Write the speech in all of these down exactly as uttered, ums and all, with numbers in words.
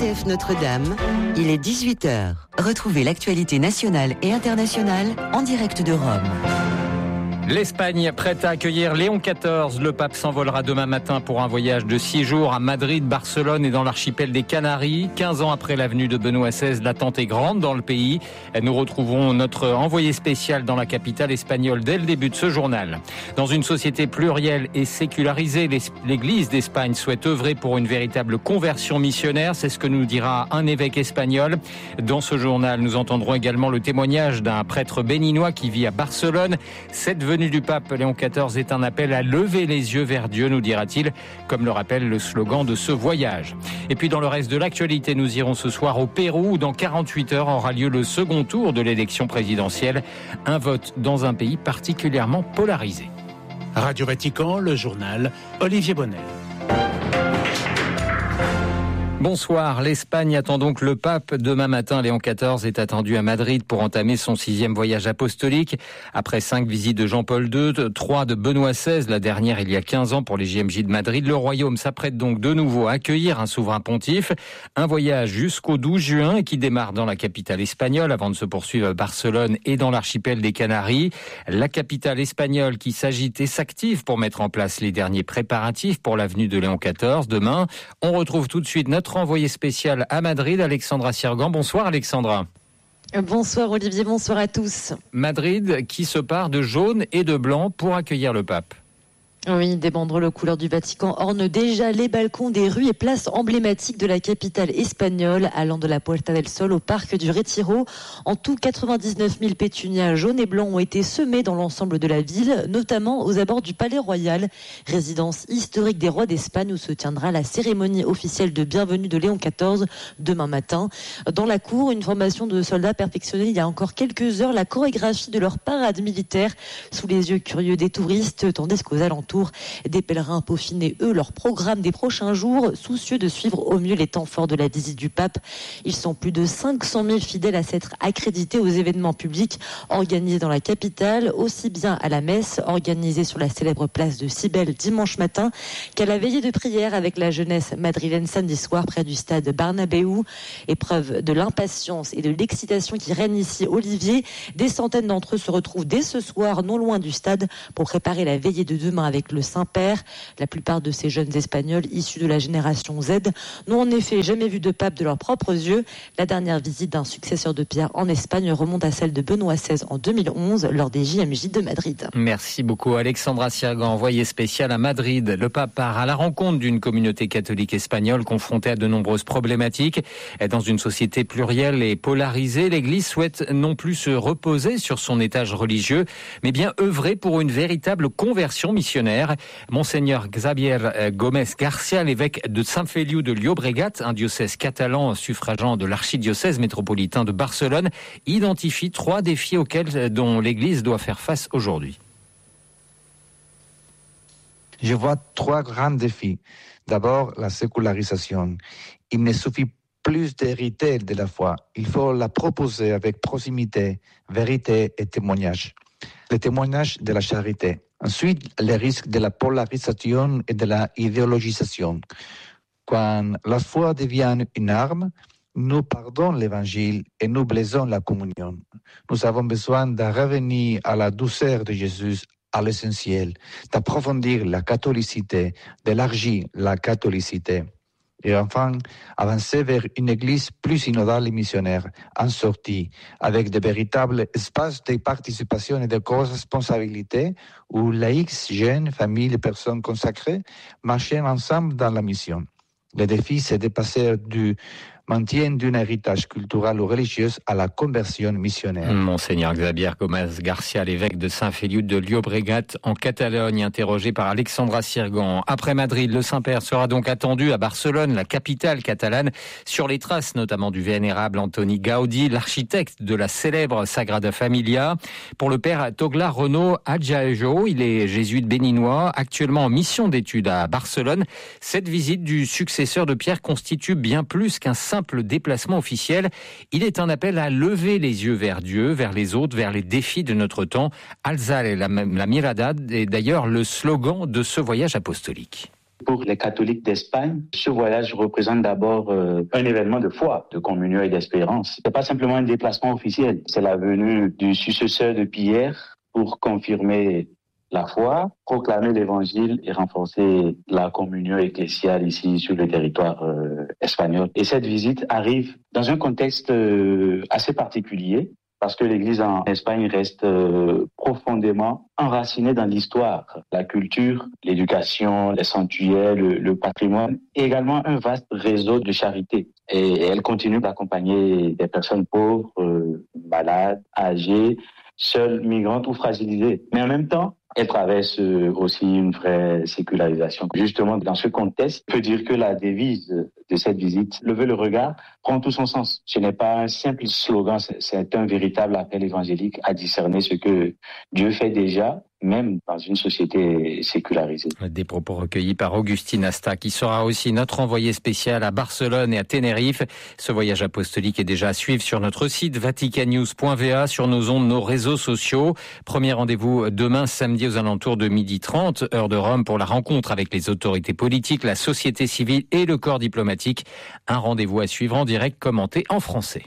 R T F Notre-Dame, il est dix-huit heures. Retrouvez l'actualité nationale et internationale en direct de Rome. L'Espagne prête à accueillir Léon quatorze. Le pape s'envolera demain matin pour un voyage de six jours à Madrid, Barcelone et dans l'archipel des Canaries. quinze ans après la venue de Benoît seize, l'attente est grande dans le pays. Nous retrouvons notre envoyé spécial dans la capitale espagnole dès le début de ce journal. Dans une société plurielle et sécularisée, l'Église d'Espagne souhaite œuvrer pour une véritable conversion missionnaire. C'est ce que nous dira un évêque espagnol. Dans ce journal, nous entendrons également le témoignage d'un prêtre béninois qui vit à Barcelone. Cette venue du pape Léon quatorze est un appel à lever les yeux vers Dieu, nous dira-t-il, comme le rappelle le slogan de ce voyage. Et puis dans le reste de l'actualité, nous irons ce soir au Pérou où dans quarante-huit heures aura lieu le second tour de l'élection présidentielle. Un vote dans un pays particulièrement polarisé. Radio Vatican, le journal, Olivier Bonnet. Bonsoir. L'Espagne attend donc le pape. Demain matin, Léon quatorze est attendu à Madrid pour entamer son sixième voyage apostolique. Après cinq visites de Jean-Paul deux, trois de Benoît seize, la dernière il y a quinze ans pour les J M J de Madrid, le royaume s'apprête donc de nouveau à accueillir un souverain pontife. Un voyage jusqu'au douze juin qui démarre dans la capitale espagnole avant de se poursuivre à Barcelone et dans l'archipel des Canaries. La capitale espagnole qui s'agite et s'active pour mettre en place les derniers préparatifs pour la venue de Léon quatorze. Demain, on retrouve tout de suite notre envoyé spécial à Madrid, Alexandra Sirgan. Bonsoir Alexandra. Bonsoir Olivier, bonsoir à tous. Madrid qui se part de jaune et de blanc pour accueillir le pape. Oui, des banderoles aux couleurs du Vatican ornent déjà les balcons des rues et places emblématiques de la capitale espagnole, allant de la Puerta del Sol au parc du Retiro. En tout, quatre-vingt-dix-neuf mille pétunias jaunes et blancs ont été semés dans l'ensemble de la ville, notamment aux abords du Palais Royal, résidence historique des rois d'Espagne où se tiendra la cérémonie officielle de bienvenue de Léon quatorze demain matin. Dans la cour, une formation de soldats perfectionnait il y a encore quelques heures la chorégraphie de leur parade militaire sous les yeux curieux des touristes, tandis qu'aux alentours, des pèlerins peaufinaient, eux, leur programme des prochains jours, soucieux de suivre au mieux les temps forts de la visite du pape. Ils sont plus de cinq cent mille fidèles à s'être accrédités aux événements publics organisés dans la capitale, aussi bien à la messe organisée sur la célèbre place de Cybèle dimanche matin qu'à la veillée de prière avec la jeunesse madrilène samedi soir près du stade Bernabéu. Épreuve de l'impatience et de l'excitation qui règne ici, Olivier. Des centaines d'entre eux se retrouvent dès ce soir non loin du stade pour préparer la veillée de demain avec le Saint-Père. La plupart de ces jeunes Espagnols issus de la génération Z n'ont en effet jamais vu de pape de leurs propres yeux. La dernière visite d'un successeur de Pierre en Espagne remonte à celle de Benoît seize en deux mille onze lors des J M J de Madrid. Merci beaucoup Alexandra Sirgan, envoyée spéciale à Madrid. Le pape part à la rencontre d'une communauté catholique espagnole confrontée à de nombreuses problématiques. Dans une société plurielle et polarisée, l'Église souhaite non plus se reposer sur son étage religieux, mais bien œuvrer pour une véritable conversion missionnaire. Monseigneur Xavier Gómez Garcia, l'évêque de San Feliu de Llobregat, un diocèse catalan suffragant de l'archidiocèse métropolitain de Barcelone, identifie trois défis auxquels dont l'Église doit faire face aujourd'hui. Je vois trois grands défis. D'abord, la sécularisation. Il ne suffit plus d'hériter de la foi. Il faut la proposer avec proximité, vérité et témoignage. Le témoignage de la charité. Ensuite, les risques de la polarisation et de la idéologisation. Quand la foi devient une arme, nous perdons l'évangile et nous blessons la communion. Nous avons besoin de revenir à la douceur de Jésus, à l'essentiel, d'approfondir la catholicité, d'élargir la catholicité. Et enfin, avancer vers une église plus synodale et missionnaire, en sortie, avec de véritables espaces de participation et de co-responsabilité où laïcs, jeunes, familles et personnes consacrées marchent ensemble dans la mission. Le défi, c'est de passer du maintien d'un héritage culturel ou religieux à la conversion missionnaire. Monseigneur Xavier Gómez Garcia, l'évêque de San Feliu de Llobregat en Catalogne, interrogé par Alexandra Sirgan. Après Madrid, le Saint-Père sera donc attendu à Barcelone, la capitale catalane, sur les traces notamment du vénérable Antoni Gaudí, l'architecte de la célèbre Sagrada Familia. Pour le père Togla Renaud Adjaejo, il est jésuite béninois, actuellement en mission d'études à Barcelone. Cette visite du successeur de Pierre constitue bien plus qu'un simple déplacement officiel. Il est un appel à lever les yeux vers Dieu, vers les autres, vers les défis de notre temps. Alzar la, la mirada est d'ailleurs le slogan de ce voyage apostolique. Pour les catholiques d'Espagne, ce voyage représente d'abord euh, un événement de foi, de communion et d'espérance. C'est pas simplement un déplacement officiel, c'est la venue du successeur de Pierre pour confirmer la foi, proclamer l'évangile et renforcer la communion ecclésiale ici sur le territoire euh, espagnol. Et cette visite arrive dans un contexte euh, assez particulier, parce que l'Église en Espagne reste euh, profondément enracinée dans l'histoire, la culture, l'éducation, les sanctuaires, le, le patrimoine, et également un vaste réseau de charité. Et elle continue d'accompagner des personnes pauvres, euh, malades, âgées, seules, migrantes ou fragilisées. Mais en même temps, elle traverse aussi une vraie sécularisation. Justement, dans ce contexte, on peut dire que la devise de cette visite, lever le regard, prend tout son sens. Ce n'est pas un simple slogan, c'est un véritable appel évangélique à discerner ce que Dieu fait déjà, même dans une société sécularisée. Des propos recueillis par Augustine Asta, qui sera aussi notre envoyé spécial à Barcelone et à Tenerife. Ce voyage apostolique est déjà à suivre sur notre site vatican news point v a, sur nos ondes, nos réseaux sociaux. Premier rendez-vous demain samedi aux alentours de midi trente, heure de Rome, pour la rencontre avec les autorités politiques, la société civile et le corps diplomatique. Un rendez-vous à suivre en direct, commenté en français.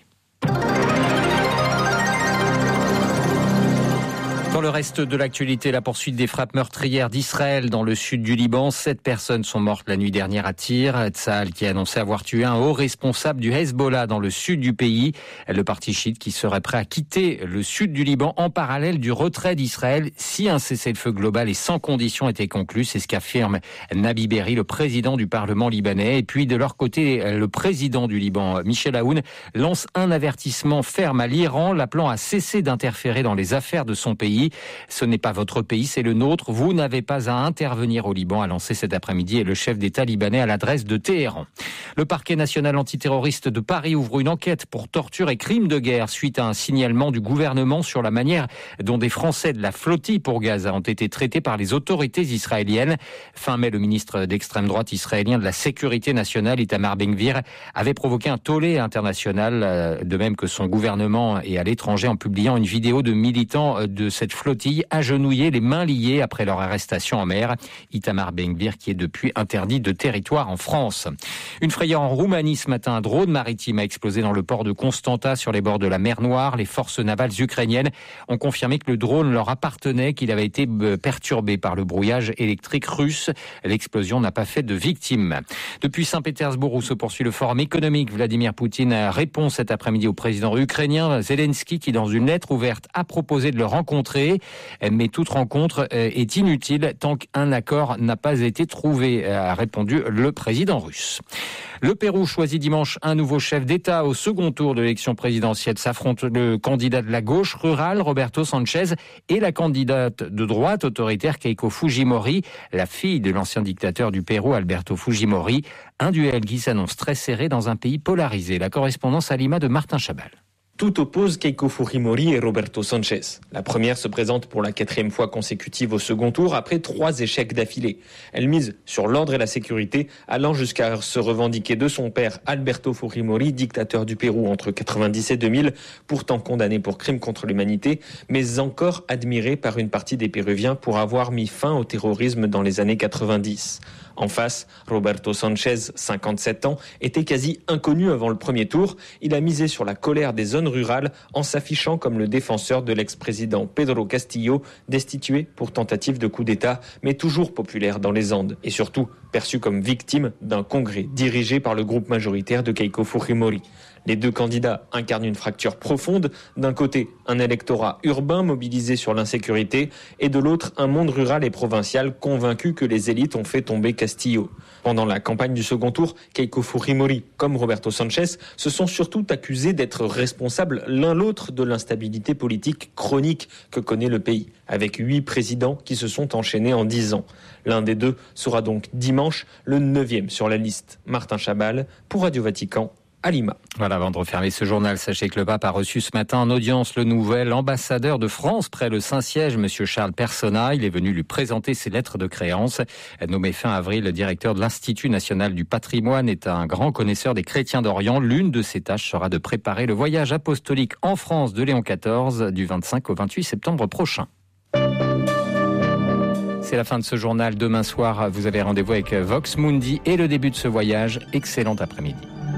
Dans le reste de l'actualité, la poursuite des frappes meurtrières d'Israël dans le sud du Liban. Sept personnes sont mortes la nuit dernière à Tyr. Tsahal qui a annoncé avoir tué un haut responsable du Hezbollah dans le sud du pays. Le parti chiite qui serait prêt à quitter le sud du Liban en parallèle du retrait d'Israël si un cessez-le-feu global et sans condition était conclu. C'est ce qu'affirme Nabi Berri, le président du Parlement libanais. Et puis de leur côté, le président du Liban, Michel Aoun, lance un avertissement ferme à l'Iran, l'appelant à cesser d'interférer dans les affaires de son pays. Ce n'est pas votre pays, c'est le nôtre. Vous n'avez pas à intervenir au Liban, a lancé cet après-midi le chef d'État libanais à l'adresse de Téhéran. Le parquet national antiterroriste de Paris ouvre une enquête pour torture et crimes de guerre suite à un signalement du gouvernement sur la manière dont des Français de la flottille pour Gaza ont été traités par les autorités israéliennes. Fin mai, le ministre d'extrême droite israélien de la Sécurité nationale, Itamar Ben-Gvir, avait provoqué un tollé international, de même que son gouvernement et à l'étranger, en publiant une vidéo de militants de cette flottille agenouillés, les mains liées après leur arrestation en mer. Itamar Ben-Gvir qui est depuis interdit de territoire en France. Une frayeur en Roumanie ce matin, un drone maritime a explosé dans le port de Constanta sur les bords de la mer Noire. Les forces navales ukrainiennes ont confirmé que le drone leur appartenait, qu'il avait été perturbé par le brouillage électrique russe. L'explosion n'a pas fait de victimes. Depuis Saint-Pétersbourg où se poursuit le forum économique, Vladimir Poutine répond cet après-midi au président ukrainien Zelensky qui, dans une lettre ouverte, a proposé de le rencontrer. Mais toute rencontre est inutile tant qu'un accord n'a pas été trouvé, a répondu le président russe. Le Pérou choisit dimanche un nouveau chef d'État. Au second tour de l'élection présidentielle s'affrontent le candidat de la gauche rurale, Roberto Sanchez, et la candidate de droite autoritaire, Keiko Fujimori, la fille de l'ancien dictateur du Pérou, Alberto Fujimori. Un duel qui s'annonce très serré dans un pays polarisé. La correspondance à Lima de Martin Chabal. Tout oppose Keiko Fujimori et Roberto Sanchez. La première se présente pour la quatrième fois consécutive au second tour après trois échecs d'affilée. Elle mise sur l'ordre et la sécurité, allant jusqu'à se revendiquer de son père Alberto Fujimori, dictateur du Pérou entre quatre-vingt-dix et deux mille, pourtant condamné pour crimes contre l'humanité, mais encore admiré par une partie des Péruviens pour avoir mis fin au terrorisme dans les années quatre-vingt-dix. En face, Roberto Sanchez, cinquante-sept ans, était quasi inconnu avant le premier tour. Il a misé sur la colère des zones rurales en s'affichant comme le défenseur de l'ex-président Pedro Castillo, destitué pour tentative de coup d'État, mais toujours populaire dans les Andes. Et surtout, perçu comme victime d'un congrès dirigé par le groupe majoritaire de Keiko Fujimori. Les deux candidats incarnent une fracture profonde. D'un côté, un électorat urbain mobilisé sur l'insécurité et de l'autre, un monde rural et provincial convaincu que les élites ont fait tomber Castillo. Pendant la campagne du second tour, Keiko Fujimori comme Roberto Sanchez se sont surtout accusés d'être responsables l'un l'autre de l'instabilité politique chronique que connaît le pays, avec huit présidents qui se sont enchaînés en dix ans. L'un des deux sera donc dimanche le neuvième sur la liste. Martin Chabal pour Radio Vatican. À Lima. Voilà, avant de refermer ce journal, sachez que le pape a reçu ce matin en audience le nouvel ambassadeur de France près le Saint-Siège, monsieur Charles Personna. Il est venu lui présenter ses lettres de créance. Nommé fin avril, le directeur de l'Institut national du patrimoine est un grand connaisseur des chrétiens d'Orient. L'une de ses tâches sera de préparer le voyage apostolique en France de Léon quatorze du vingt-cinq au vingt-huit septembre prochain. c'est la fin de ce journal. Demain soir, vous avez rendez-vous avec Vox Mundi et le début de ce voyage. Excellent après-midi.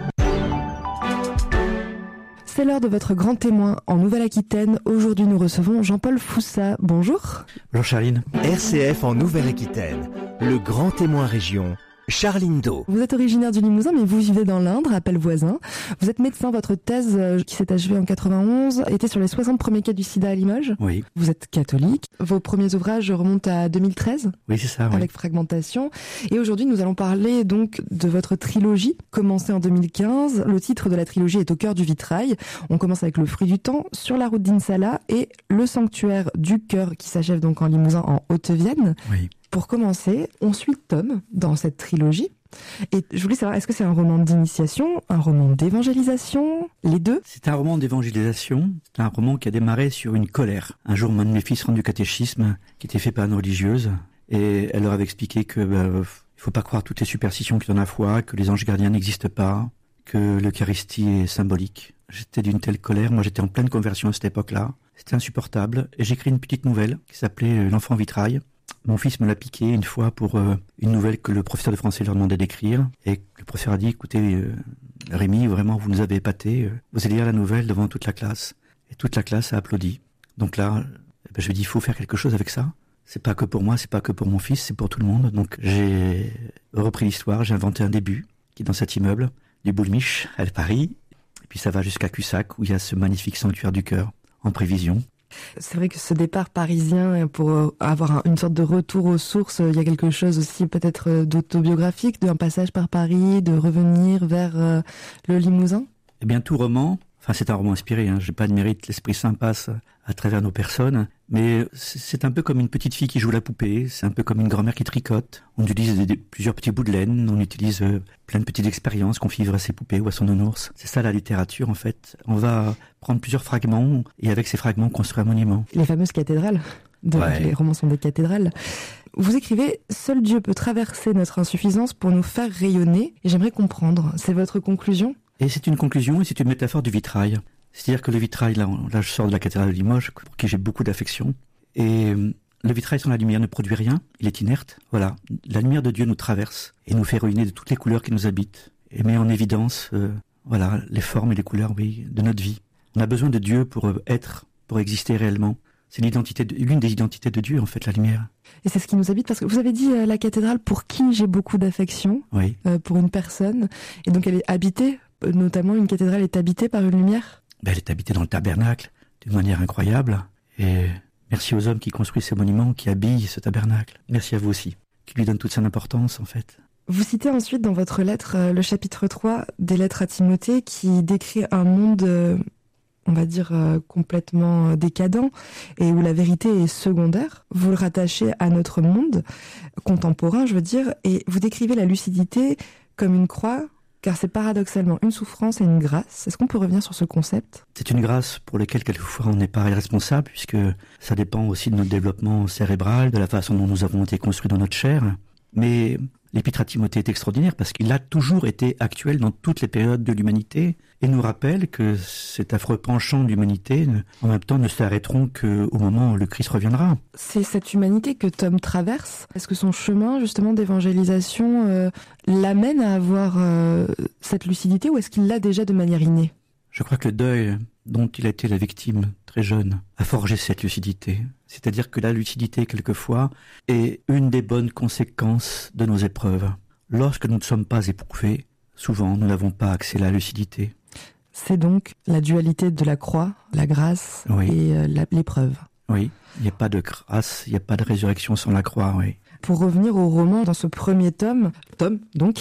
C'est l'heure de votre grand témoin en Nouvelle-Aquitaine. Aujourd'hui, nous recevons Jean-Paul Foussat. Bonjour. Bonjour Charline. R C F en Nouvelle-Aquitaine, le grand témoin région. Charline Do. Vous êtes originaire du Limousin, mais vous vivez dans l'Indre, à Pellevoisin. Vous êtes médecin, votre thèse, euh, qui s'est achevée en quatre-vingt-onze, était sur les soixante premiers cas du sida à Limoges. Oui. Vous êtes catholique. Vos premiers ouvrages remontent à deux mille treize. Oui, c'est ça, oui. Avec Fragmentation. Et aujourd'hui, nous allons parler donc de votre trilogie, commencée en deux mille quinze. Le titre de la trilogie est Au cœur du vitrail. On commence avec Le fruit du temps, Sur la route d'Insala et Le sanctuaire du cœur, qui s'achève donc en Limousin, en Haute-Vienne. Oui. Pour commencer, on suit Tom dans cette trilogie. Et je voulais savoir, est-ce que c'est un roman d'initiation, un roman d'évangélisation, les deux? C'est un roman d'évangélisation. C'est un roman qui a démarré sur une colère. Un jour, mon de mes fils rendu catéchisme, qui était fait par une religieuse, et elle leur avait expliqué que bah, il faut pas croire toutes les superstitions qui sont dans la foi, que les anges gardiens n'existent pas, que l'Eucharistie est symbolique. J'étais d'une telle colère, moi j'étais en pleine conversion à cette époque-là. C'était insupportable. Et j'ai écrit une petite nouvelle qui s'appelait L'enfant vitrail. Mon fils me l'a piqué une fois pour euh, une nouvelle que le professeur de français leur demandait d'écrire. Et le professeur a dit, écoutez, euh, Rémi, vraiment, vous nous avez épaté. Euh, vous allez lire la nouvelle devant toute la classe. Et toute la classe a applaudi. Donc là, eh ben, je lui ai dit, il faut faire quelque chose avec ça. C'est pas que pour moi, c'est pas que pour mon fils, c'est pour tout le monde. Donc j'ai repris l'histoire, j'ai inventé un début qui est dans cet immeuble du Boulmiche à Paris. Et puis ça va jusqu'à Cussac, où il y a ce magnifique sanctuaire du cœur en prévision. C'est vrai que ce départ parisien, pour avoir une sorte de retour aux sources, il y a quelque chose aussi peut-être d'autobiographique, d'un passage par Paris, de revenir vers le Limousin. Eh bien, tout roman, enfin c'est un roman inspiré, hein, j'ai pas de mérite, l'Esprit Saint passe à travers nos personnes, mais c'est un peu comme une petite fille qui joue la poupée, c'est un peu comme une grand-mère qui tricote. On utilise des, des, plusieurs petits bouts de laine, on utilise euh, plein de petites expériences qu'on fait vivre à ses poupées ou à son nounours. C'est ça la littérature en fait. On va prendre plusieurs fragments et avec ces fragments construire un monument. Les fameuses cathédrales, donc ouais. Les romans sont des cathédrales. Vous écrivez « Seul Dieu peut traverser notre insuffisance pour nous faire rayonner » et j'aimerais comprendre, c'est votre conclusion ? Et c'est une conclusion et c'est une métaphore du vitrail. C'est-à-dire que le vitrail, là, là je sors de la cathédrale de Limoges, pour qui j'ai beaucoup d'affection, et le vitrail sans la lumière ne produit rien, il est inerte. Voilà, la lumière de Dieu nous traverse et nous fait rayonner de toutes les couleurs qui nous habitent, et met en évidence euh, voilà, les formes et les couleurs oui, de notre vie. On a besoin de Dieu pour être, pour exister réellement. C'est l'identité, de, l'une des identités de Dieu, en fait, la lumière. Et c'est ce qui nous habite, parce que vous avez dit euh, la cathédrale pour qui j'ai beaucoup d'affection, oui. euh, pour une personne, et donc elle est habitée, notamment une cathédrale est habitée par une lumière. Ben, elle est habitée dans le tabernacle d'une manière incroyable. Et merci aux hommes qui construisent ces monuments, qui habillent ce tabernacle. Merci à vous aussi, qui lui donnent toute son importance en fait. Vous citez ensuite dans votre lettre euh, le chapitre trois des lettres à Timothée qui décrit un monde, euh, on va dire, euh, complètement décadent et où la vérité est secondaire. Vous le rattachez à notre monde contemporain, je veux dire, et vous décrivez la lucidité comme une croix, car c'est paradoxalement une souffrance et une grâce. Est-ce qu'on peut revenir sur ce concept ? C'est une grâce pour laquelle quelquefois on n'est pas responsable, puisque ça dépend aussi de notre développement cérébral, de la façon dont nous avons été construits dans notre chair. Mais l'épître à Timothée est extraordinaire parce qu'il a toujours été actuel dans toutes les périodes de l'humanité et nous rappelle que cet affreux penchant de l'humanité, en même temps, ne s'arrêteront qu'au moment où le Christ reviendra. C'est cette humanité que Tom traverse. Est-ce que son chemin, justement, d'évangélisation euh, l'amène à avoir euh, cette lucidité ou est-ce qu'il l'a déjà de manière innée ? Je crois que le deuil dont il a été la victime très jeune a forgé cette lucidité. C'est-à-dire que la lucidité, quelquefois, est une des bonnes conséquences de nos épreuves. Lorsque nous ne sommes pas éprouvés, souvent nous n'avons pas accès à la lucidité. C'est donc la dualité de la croix, la grâce oui. et euh, la, l'épreuve. Oui, il n'y a pas de grâce, il n'y a pas de résurrection sans la croix, oui. Pour revenir au roman, dans ce premier tome, Tom, donc,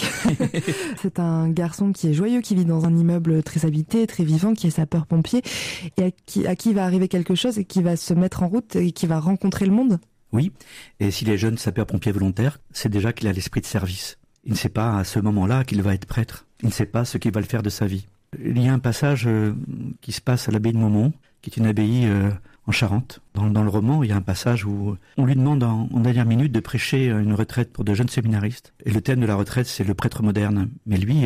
c'est un garçon qui est joyeux, qui vit dans un immeuble très habité, très vivant, qui est sapeur-pompier, et à qui, à qui va arriver quelque chose et qui va se mettre en route et qui va rencontrer le monde. Oui, et s'il est jeune sapeur-pompier volontaire, c'est déjà qu'il a l'esprit de service. Il ne sait pas à ce moment-là qu'il va être prêtre. Il ne sait pas ce qu'il va le faire de sa vie. Il y a un passage euh, qui se passe à l'abbaye de Maumont, qui est une abbaye euh, en Charente. Dans, dans le roman, il y a un passage où on lui demande en, en dernière minute de prêcher une retraite pour de jeunes séminaristes. Et le thème de la retraite, c'est le prêtre moderne. Mais lui, euh,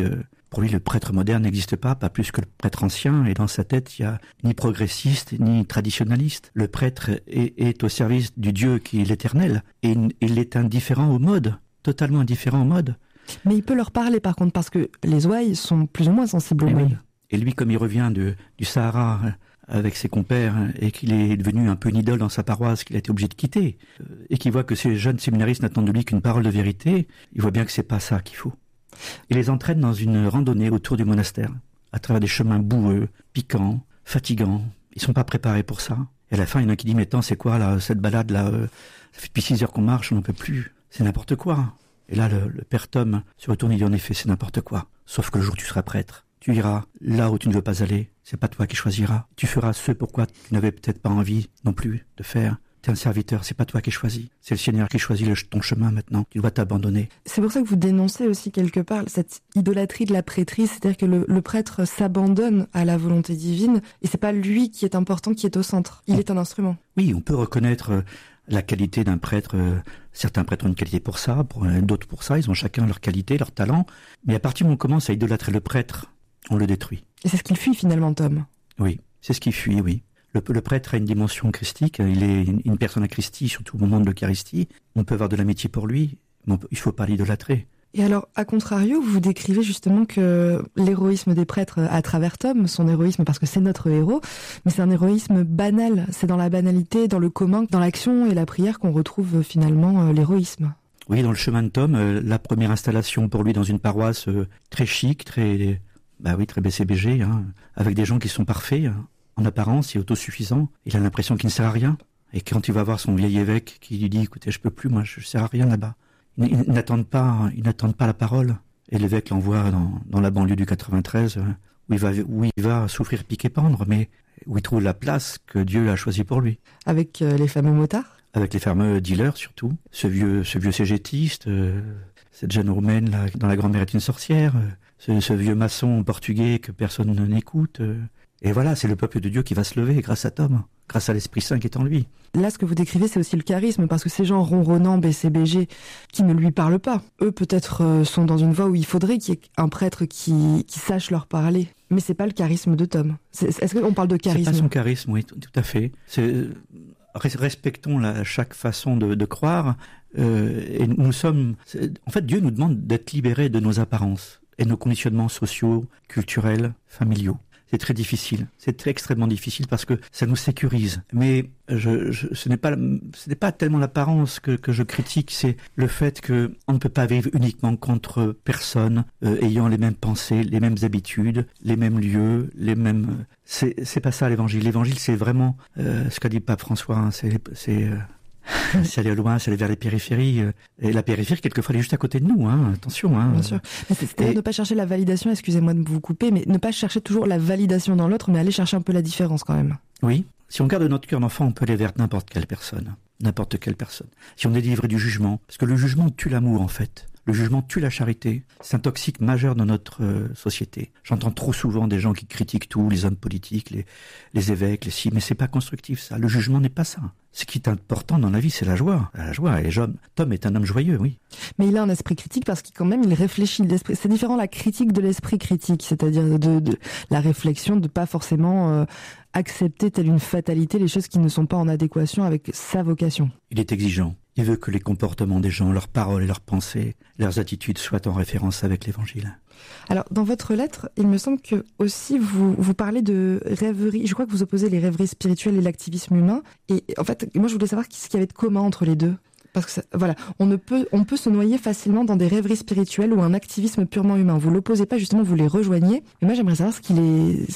Pour lui, le prêtre moderne n'existe pas, pas plus que le prêtre ancien, et dans sa tête, il n'y a ni progressiste, ni traditionnaliste. Le prêtre est, est au service du Dieu qui est l'éternel, et il est indifférent aux modes, totalement indifférent aux modes. Mais il peut leur parler par contre, parce que les ouailles sont plus ou moins sensibles aux modes. Oui. Et lui, comme il revient de, du Sahara avec ses compères, et qu'il est devenu un peu une idole dans sa paroisse, qu'il a été obligé de quitter, et qu'il voit que ces jeunes séminaristes n'attendent de lui qu'une parole de vérité, il voit bien que c'est pas ça qu'il faut. Il les entraîne dans une randonnée autour du monastère, à travers des chemins boueux, piquants, fatigants. Ils sont pas préparés pour ça. Et à la fin, il y en a qui dit, mais attends, c'est quoi là, cette balade là, euh, ça fait depuis six heures qu'on marche, on n'en peut plus. C'est n'importe quoi. Et là, le, le père Tom se retourne et dit, en effet, c'est n'importe quoi. Sauf que le jour où tu seras prêtre, tu iras là où tu ne veux pas aller. C'est pas toi qui choisiras. Tu feras ce pourquoi tu n'avais peut-être pas envie non plus de faire. T'es un serviteur, c'est pas toi qui choisis. C'est le Seigneur qui choisit le, ton chemin maintenant. Tu dois t'abandonner. C'est pour ça que vous dénoncez aussi quelque part cette idolâtrie de la prêtrise, c'est-à-dire que le, le prêtre s'abandonne à la volonté divine, et c'est pas lui qui est important, qui est au centre. Il est un instrument. Oui, on peut reconnaître la qualité d'un prêtre. Certains prêtres ont une qualité pour ça, pour, d'autres pour ça. Ils ont chacun leur qualité, leur talent. Mais à partir du moment où on commence à idolâtrer le prêtre, on le détruit. Et c'est ce qu'il fuit finalement, Tom. Oui, c'est ce qu'il fuit, oui. Le, le prêtre a une dimension christique, il est une, une personne à Christi, surtout au moment de l'Eucharistie. On peut avoir de l'amitié pour lui, mais on peut, il ne faut pas l'idolâtrer. Et alors, à contrario, vous décrivez justement que l'héroïsme des prêtres à travers Tom, son héroïsme parce que c'est notre héros, mais c'est un héroïsme banal. C'est dans la banalité, dans le commun, dans l'action et la prière qu'on retrouve finalement l'héroïsme. Oui, dans le chemin de Tom, euh, la première installation pour lui dans une paroisse euh, très chic, très, bah oui, très B C B G, hein, avec des gens qui sont parfaits, hein. En apparence, il est autosuffisant, il a l'impression qu'il ne sert à rien. Et quand il va voir son vieil évêque qui lui dit, écoutez, je peux plus, moi, je ne sers à rien là-bas. Ils, ils n'attendent pas, ils n'attendent pas la parole. Et l'évêque l'envoie dans, dans la banlieue du quatre-vingt-treize, où il va, où il va souffrir, piquer, pendre, mais où il trouve la place que Dieu a choisie pour lui. Avec euh, les fameux motards? Avec les fameux dealers, surtout. Ce vieux, ce vieux cégétiste, euh, cette jeune roumaine, là, dont la grand-mère est une sorcière, euh, ce, ce vieux maçon portugais que personne n'écoute, euh, et voilà, c'est le peuple de Dieu qui va se lever grâce à Tom, grâce à l'Esprit Saint qui est en lui. Là, ce que vous décrivez, c'est aussi le charisme, parce que ces gens ronronnants, B C B G, qui ne lui parlent pas, eux peut-être euh, sont dans une voie où il faudrait qu'il y ait un prêtre qui, qui sache leur parler. Mais c'est pas le charisme de Tom. C'est, est-ce qu'on parle de charisme? C'est pas son charisme, oui, tout, tout à fait. C'est, respectons la, chaque façon de, de croire, euh, et nous sommes... En fait, Dieu nous demande d'être libérés de nos apparences et de nos conditionnements sociaux, culturels, familiaux. C'est très difficile, c'est très extrêmement difficile parce que ça nous sécurise. Mais je, je, ce n'est pas, ce n'est pas tellement l'apparence que, que je critique, c'est le fait que on ne peut pas vivre uniquement contre personnes euh, ayant les mêmes pensées, les mêmes habitudes, les mêmes lieux, les mêmes. C'est, c'est pas ça l'Évangile. L'Évangile, c'est vraiment euh, ce qu'a dit le pape François. Hein, c'est, c'est euh, c'est aller loin, c'est aller vers les périphéries. Et la périphérie, quelquefois, elle est juste à côté de nous. Hein. Attention. Hein. Bien sûr. Mais c'est, c'est-à-dire et... ne pas chercher la validation, excusez-moi de vous couper, mais ne pas chercher toujours la validation dans l'autre, mais aller chercher un peu la différence quand même. Oui. Si on garde notre cœur d'enfant, on peut aller vers n'importe quelle personne. N'importe quelle personne. Si on est délivré du jugement, parce que le jugement tue l'amour, en fait. Le jugement tue la charité. C'est un toxique majeur dans notre euh, société. J'entends trop souvent des gens qui critiquent tout, les hommes politiques, les, les évêques, les si, mais c'est pas constructif ça. Le jugement n'est pas ça. Ce qui est important dans la vie, c'est la joie. La joie. Et Tom est un homme joyeux, oui. Mais il a un esprit critique parce qu'il quand même il réfléchit. L'esprit, c'est différent la critique de l'esprit critique, c'est-à-dire de, de la réflexion, de pas forcément euh, accepter telle une fatalité les choses qui ne sont pas en adéquation avec sa vocation. Il est exigeant. Il veut que les comportements des gens, leurs paroles et leurs pensées, leurs attitudes soient en référence avec l'Évangile. Alors, dans votre lettre, il me semble que aussi vous, vous parlez de rêverie. Je crois que vous opposez les rêveries spirituelles et l'activisme humain. Et en fait, moi, je voulais savoir ce qu'il y avait de commun entre les deux. Parce que ça, voilà, on ne peut, on peut se noyer facilement dans des rêveries spirituelles ou un activisme purement humain. Vous l'opposez pas, justement, vous les rejoignez. Mais moi, j'aimerais savoir ce qu'il est,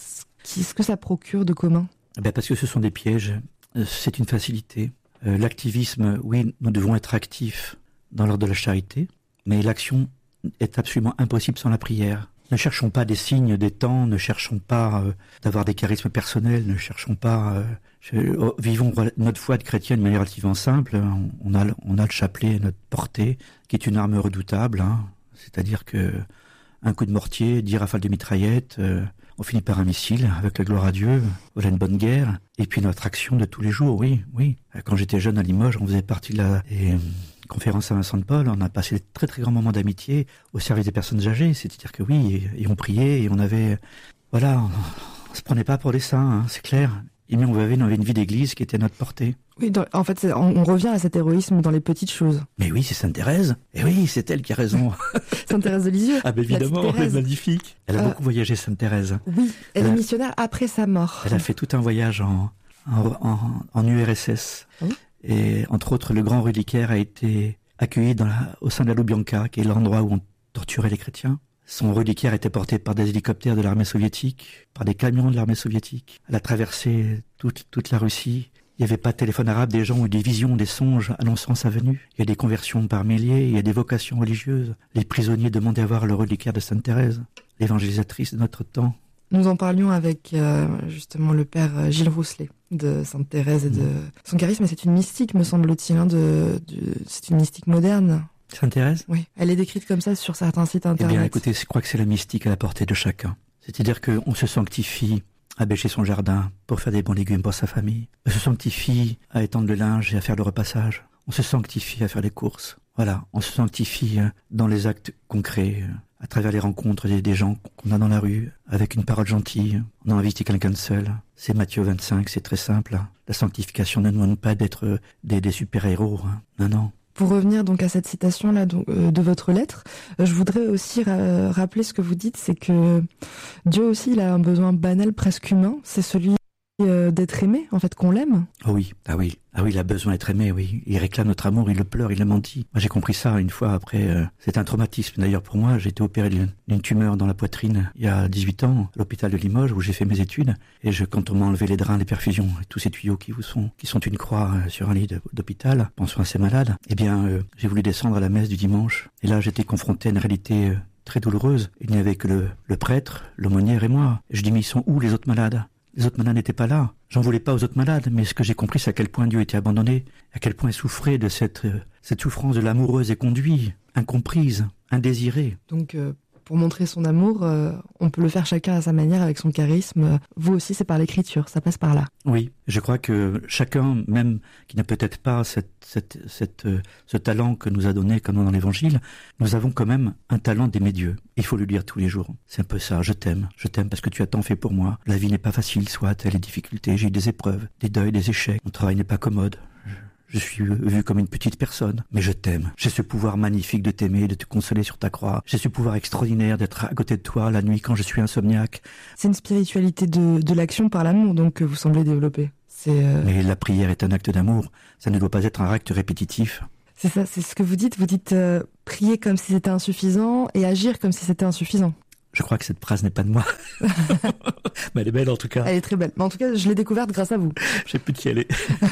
ce que ça procure de commun. Ben parce que ce sont des pièges. C'est une facilité. Euh, l'activisme, oui, nous devons être actifs dans l'ordre de la charité, mais l'action est absolument impossible sans la prière. Ne cherchons pas des signes des temps, ne cherchons pas euh, d'avoir des charismes personnels, ne cherchons pas... Euh, je, oh, vivons notre foi de chrétien de manière relativement simple. On, on, a, on a le chapelet à notre portée, qui est une arme redoutable. Hein. C'est-à-dire que un coup de mortier, dix rafales de mitraillette, euh, on finit par un missile, avec la gloire à Dieu, voilà une bonne guerre, et puis notre action de tous les jours, oui, oui. Quand j'étais jeune à Limoges, on faisait partie de la des conférence à Vincent de Paul, on a passé de très très grands moments d'amitié au service des personnes âgées, c'est-à-dire que oui, et, et on priait, et on avait, voilà, on, on se prenait pas pour des saints, hein, c'est clair. Et mais on avait, on avait une vie d'église qui était à notre portée. Oui, dans, en fait, c'est, on, on revient à cet héroïsme dans les petites choses. Mais oui, c'est Sainte Thérèse. Et oui, c'est elle qui a raison. Sainte Thérèse de Lisieux. Ah ben évidemment, elle est magnifique. Elle a euh, beaucoup voyagé, Sainte Thérèse. Oui, elle, elle est a, missionnaire après sa mort. Elle a fait tout un voyage en, en, en, en U R S S. Oui. Et entre autres, le grand reliquaire a été accueilli dans la, au sein de la Loubianka, qui est l'endroit où on torturait les chrétiens. Son reliquaire était porté par des hélicoptères de l'armée soviétique, par des camions de l'armée soviétique. Elle a traversé toute, toute la Russie. Il n'y avait pas de téléphone arabe, des gens ont eu des visions, des songes annonçant sa venue. Il y a des conversions par milliers, il y a des vocations religieuses. Les prisonniers demandaient à voir le reliquaire de Sainte Thérèse, l'évangélisatrice de notre temps. Nous en parlions avec euh, justement le père Gilles Rousselet de Sainte Thérèse et de mmh. son charisme. C'est une mystique, me semble-t-il, hein, de, de, c'est une mystique moderne. Sainte Thérèse ? Oui, elle est décrite comme ça sur certains sites internet. Eh bien, écoutez, je crois que c'est la mystique à la portée de chacun. C'est-à-dire qu'on se sanctifie à bêcher son jardin pour faire des bons légumes pour sa famille. On se sanctifie à étendre le linge et à faire le repassage. On se sanctifie à faire les courses. Voilà, on se sanctifie dans les actes concrets, à travers les rencontres des, des gens qu'on a dans la rue, avec une parole gentille. On a invité quelqu'un de seul. C'est Matthieu vingt-cinq, c'est très simple. La sanctification ne nous demande pas d'être des, des super-héros. Hein. Non, non. Pour revenir donc à cette citation-là euh, de votre lettre, euh, je voudrais aussi ra- rappeler ce que vous dites, c'est que Dieu aussi, il a un besoin banal, presque humain, c'est celui euh, d'être aimé, en fait, qu'on l'aime. Oh oui, ah oui, ah oui, il a besoin d'être aimé, oui. Il réclame notre amour, il le pleure, il le mentit. Moi, j'ai compris ça une fois après. Euh, c'est un traumatisme d'ailleurs pour moi. J'ai été opéré d'une, d'une tumeur dans la poitrine il y a dix-huit ans, à l'hôpital de Limoges, où j'ai fait mes études. Et je, quand on m'a enlevé les drains, les perfusions, et tous ces tuyaux qui vous sont, qui sont une croix euh, sur un lit de, d'hôpital, pensant à ces malades, eh bien, euh, j'ai voulu descendre à la messe du dimanche. Et là, j'étais confronté à une réalité euh, très douloureuse. Il n'y avait que le, le prêtre, l'aumônière et moi. Et je dis, mais ils sont où les autres malades ? Les autres malades n'étaient pas là. J'en voulais pas aux autres malades, mais ce que j'ai compris, c'est à quel point Dieu était abandonné, à quel point il souffrait de cette, euh, cette souffrance de l'amoureuse éconduite, incomprise, indésirée. Donc, euh, pour montrer son amour, euh, on peut le faire chacun à sa manière, avec son charisme. Vous aussi, c'est par l'écriture, ça passe par là. Oui, je crois que chacun, même qui n'a peut-être pas cette, cette, cette, euh, ce talent que nous a donné, comme dans l'Évangile, nous avons quand même un talent d'aimer Dieu. Il faut le dire tous les jours. C'est un peu ça, je t'aime, je t'aime parce que tu as tant fait pour moi. La vie n'est pas facile, soit elle les difficultés, j'ai eu des épreuves, des deuils, des échecs. Mon travail n'est pas commode. Je suis vu comme une petite personne, mais je t'aime. J'ai ce pouvoir magnifique de t'aimer, de te consoler sur ta croix. J'ai ce pouvoir extraordinaire d'être à côté de toi la nuit quand je suis insomniaque. C'est une spiritualité de, de l'action par l'amour, donc, que vous semblez développer. C'est euh... Mais la prière est un acte d'amour. Ça ne doit pas être un acte répétitif. C'est ça, c'est ce que vous dites. Vous dites euh, prier comme si c'était insuffisant et agir comme si c'était insuffisant. Je crois que cette phrase n'est pas de moi. Mais elle est belle en tout cas. Elle est très belle. Mais en tout cas, je l'ai découverte grâce à vous. Je sais plus de qui elle est.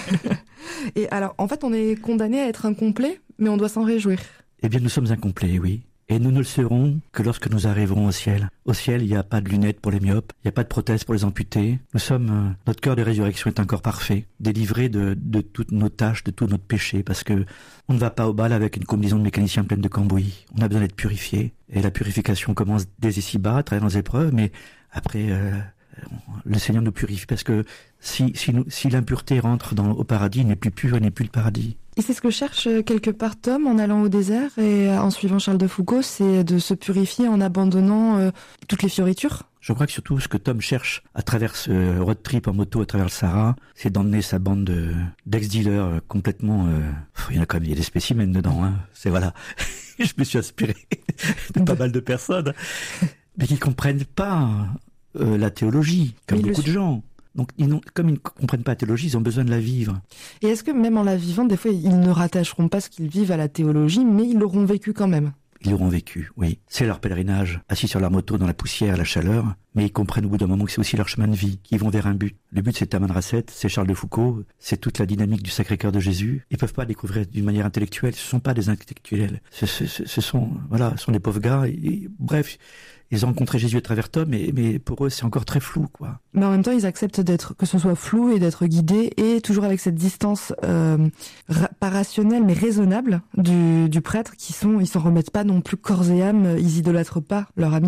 Et alors, en fait, on est condamné à être incomplet, mais on doit s'en réjouir. Eh bien, nous sommes incomplets, oui. Et nous ne le serons que lorsque nous arriverons au ciel. Au ciel, il n'y a pas de lunettes pour les myopes, il n'y a pas de prothèses pour les amputés. Nous sommes, euh, notre cœur de résurrection est un corps parfait, délivré de, de toutes nos tâches, de tout notre péché, parce que on ne va pas au bal avec une combinaison de mécanicien pleine de cambouis. On a besoin d'être purifié. Et la purification commence dès ici-bas, à travers nos épreuves, mais après, euh, le Seigneur nous purifie, parce que si, si, nous, si l'impureté rentre dans, au paradis, il n'est plus pur, il n'est plus le paradis. Et c'est ce que cherche quelque part Tom en allant au désert et en suivant Charles de Foucault, c'est de se purifier en abandonnant euh, toutes les fioritures. Je crois que surtout ce que Tom cherche à travers ce road trip en moto à travers le Sahara, c'est d'emmener sa bande de, d'ex-dealers complètement... Euh, il y en a quand même, il y a des spécimens dedans, hein. C'est voilà. Je me suis inspiré de pas mal de personnes, mais qui comprennent pas euh, la théologie, comme mais beaucoup de gens. Donc, ils n'ont, comme ils ne comprennent pas la théologie, ils ont besoin de la vivre. Et est-ce que même en la vivant, des fois, ils ne rattacheront pas ce qu'ils vivent à la théologie, mais ils l'auront vécu quand même? Ils l'auront vécu, oui. C'est leur pèlerinage, assis sur leur moto dans la poussière, la chaleur, mais ils comprennent au bout d'un moment que c'est aussi leur chemin de vie, qu'ils vont vers un but. Le but, c'est Taman Rasset, c'est Charles de Foucault, c'est toute la dynamique du Sacré-Cœur de Jésus. Ils peuvent pas découvrir d'une manière intellectuelle, ce sont pas des intellectuels. Ce, ce, ce, ce sont, voilà, ce sont des pauvres gars, et, bref... Ils ont rencontré Jésus à travers Tom, mais, mais pour eux, c'est encore très flou, quoi. Mais en même temps, ils acceptent d'être, que ce soit flou et d'être guidés, et toujours avec cette distance, euh, ra- pas rationnelle, mais raisonnable du, du prêtre, qui sont, ils s'en remettent pas non plus corps et âme, ils idolâtrent pas leur ami Tom.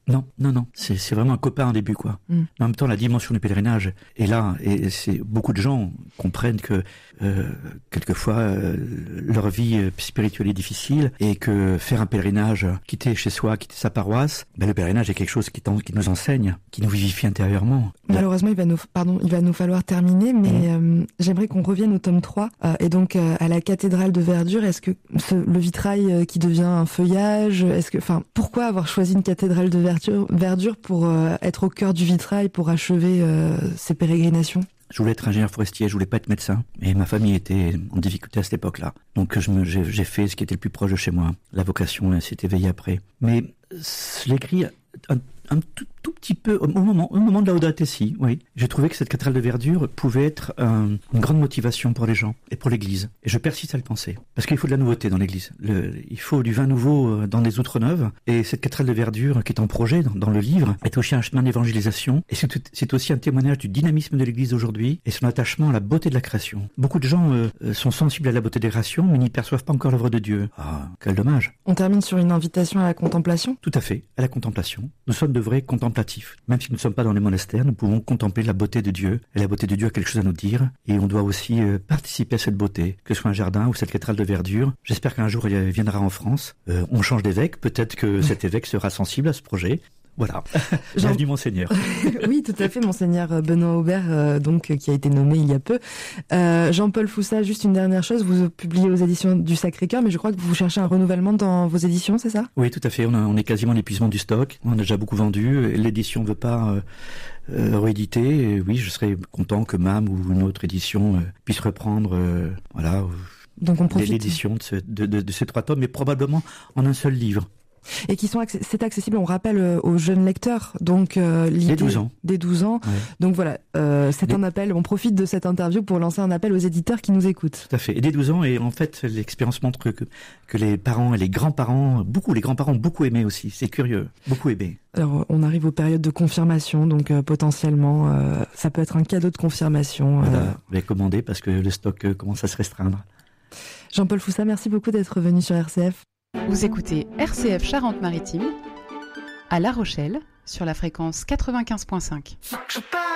Non, non, non. C'est, c'est vraiment un copain au début, quoi. Mm. En même temps, la dimension du pèlerinage est là, et c'est beaucoup de gens comprennent que euh, quelquefois euh, leur vie spirituelle est difficile et que faire un pèlerinage, quitter chez soi, quitter sa paroisse, ben le pèlerinage est quelque chose qui, qui nous enseigne, qui nous vivifie intérieurement. Malheureusement, il va nous, pardon, il va nous falloir terminer, mais mm. euh, j'aimerais qu'on revienne au tome trois euh, et donc euh, à la cathédrale de verdure. Est-ce que ce, le vitrail euh, qui devient un feuillage, est-ce que, enfin, pourquoi avoir choisi une cathédrale de verdure, verdure pour euh, être au cœur du vitrail, pour achever euh, ces pérégrinations? Je voulais être ingénieur forestier, je voulais pas être médecin. Et ma famille était en difficulté à cette époque-là. Donc je me, j'ai, j'ai fait ce qui était le plus proche de chez moi. La vocation s'est éveillée après. Mais je l'ai écrit un, un tout, tout petit peu au moment, au moment de Laudato Si, oui. J'ai trouvé que cette cathédrale de verdure pouvait être un, une grande motivation pour les gens et pour l'Église. Et je persiste à le penser. Parce qu'il faut de la nouveauté dans l'Église. Le, il faut du vin nouveau dans les outre neuves. Et cette cathédrale de verdure qui est en projet dans, dans le livre est aussi un chemin d'évangélisation. Et c'est, c'est aussi un témoignage du dynamisme de l'Église aujourd'hui et son attachement à la beauté de la création. Beaucoup de gens euh, sont sensibles à la beauté des créations, mais n'y perçoivent pas encore l'œuvre de Dieu. Ah, quel dommage. On termine sur une invitation à la contemplation? Tout à fait, à la contemplation. Nous sommes de vrais contemplatifs. Même si nous ne sommes pas dans les monastères, nous pouvons contempler la beauté de Dieu. Et la beauté de Dieu a quelque chose à nous dire. Et on doit aussi euh, participer à cette beauté, que ce soit un jardin ou cette cathédrale de verdure. J'espère qu'un jour il viendra en France. Euh, on change d'évêque. Peut-être que cet évêque sera sensible à ce projet. Voilà. Jean... Bienvenue, Monseigneur. Oui, tout à fait, Monseigneur Benoît Aubert, euh, donc, qui a été nommé il y a peu. Euh, Jean-Paul Foussat, juste une dernière chose, vous publiez aux éditions du Sacré-Cœur, mais je crois que vous cherchez un renouvellement dans vos éditions, c'est ça? Oui, tout à fait. On, a, on est quasiment à l'épuisement du stock. On a déjà beaucoup vendu. L'édition ne veut pas euh, euh, rééditer. Et oui, je serais content que M A M ou une autre édition euh, puisse reprendre, euh, voilà, donc on profite. l'édition de, ce, de, de, de ces trois tomes, mais probablement en un seul livre. Et qui sont acc- c'est accessible, on rappelle, euh, aux jeunes lecteurs, donc euh, l'idée, dès douze ans. Dès douze ans. Ouais. Donc voilà, euh, c'est dès... un appel, on profite de cette interview pour lancer un appel aux éditeurs qui nous écoutent. Tout à fait, et dès douze ans, et en fait l'expérience montre que, que les parents et les grands-parents, beaucoup, les grands-parents ont beaucoup aimé aussi, c'est curieux, beaucoup aimé. Alors on arrive aux périodes de confirmation, donc euh, potentiellement euh, ça peut être un cadeau de confirmation. Voilà, euh... je vais commander parce que le stock euh, commence à se restreindre. Jean-Paul Foussat, merci beaucoup d'être venu sur R C F. Vous écoutez R C F Charente-Maritime à La Rochelle sur la fréquence quatre-vingt-quinze virgule cinq.